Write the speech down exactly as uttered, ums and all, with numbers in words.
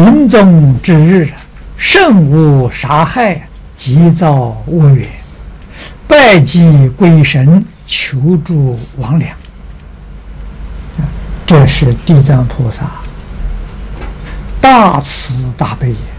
临终之日，慎勿杀害，急躁恶缘，拜祭鬼神，求助魍魉。这是地藏菩萨大慈大悲也。